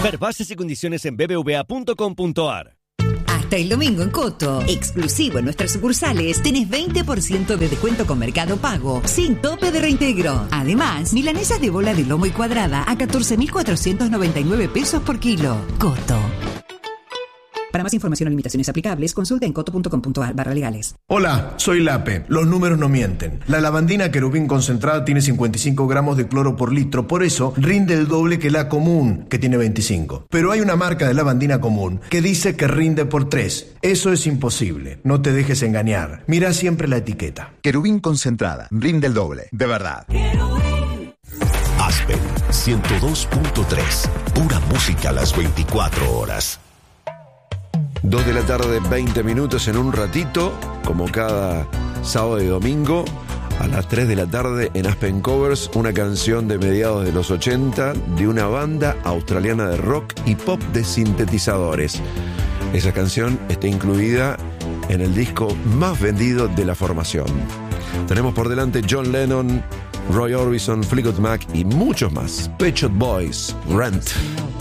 Ver bases y condiciones en bbva.com.ar. Hasta el domingo en Coto, exclusivo en nuestras sucursales, tenés 20% de descuento con Mercado Pago, sin tope de reintegro. Además, milanesas de bola de lomo y cuadrada a 14.499 pesos por kilo. Coto. Para más información o limitaciones aplicables, consulta en coto.com.ar/legales. Hola, soy Lape. Los números no mienten. La lavandina Querubín concentrada tiene 55 gramos de cloro por litro, por eso rinde el doble que la común, que tiene 25. Pero hay una marca de lavandina común que dice que rinde por 3. Eso es imposible. No te dejes engañar. Mira siempre la etiqueta. Querubín concentrada. Rinde el doble. De verdad. Aspen 102.3. Pura música a las 24 horas. 2 de la tarde, 20 minutos. En un ratito, como cada sábado y domingo, a las 3 de la tarde en Aspen Covers, una canción de mediados de los 80 de una banda australiana de rock y pop de sintetizadores. Esa canción está incluida en el disco más vendido de la formación. Tenemos por delante John Lennon, Roy Orbison, Fleetwood Mac y muchos más. Pet Shop Boys, Rent.